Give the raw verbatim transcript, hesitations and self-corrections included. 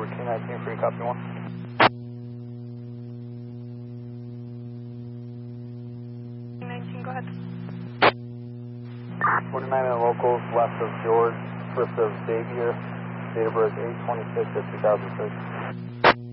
fourteen nineteen, free copy one. nineteen, go ahead. forty-nine in locals, left of George, first of Xavier, date of birth eight twenty-six of two thousand six.